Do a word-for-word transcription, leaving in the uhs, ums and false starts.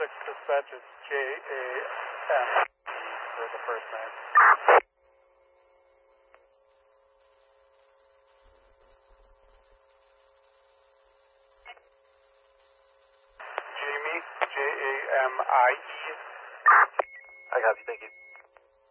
six dispatch is J A M for the first name. Jamie, J A M I E. I got you, thank you.